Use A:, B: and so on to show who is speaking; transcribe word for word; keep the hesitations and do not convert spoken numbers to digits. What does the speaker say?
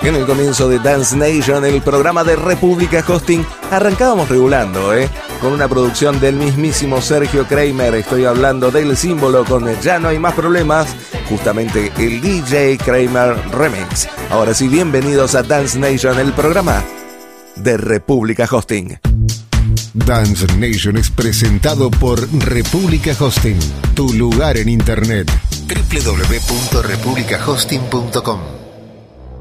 A: En el comienzo de Dance Nation, el programa de República Hosting, arrancábamos regulando, ¿eh? Con una producción del mismísimo Sergio Kramer. Estoy hablando del Símbolo con Ya no hay más problemas, justamente el D J Kramer Remix. Ahora sí, bienvenidos a Dance Nation, el programa de República Hosting.
B: Dance Nation es presentado por República Hosting, tu lugar en internet. doble u doble u doble u punto república hosting punto com